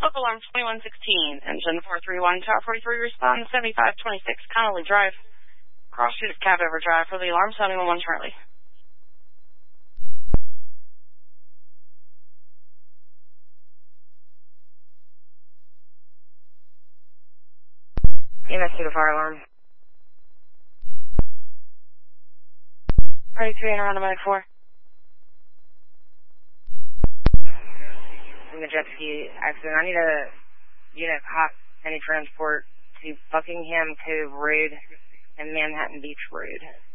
Local alarm 2116, engine 431, Tower 43, respond 7526 Connolly Drive. Cross street of Cab Overdrive for the alarm, sounding 11 Charlie. EMS to the fire alarm. 33 and around Medic 4. In the jet ski accident, I need a unit hot any transport to Buckingham Cove Road and Manhattan Beach Road.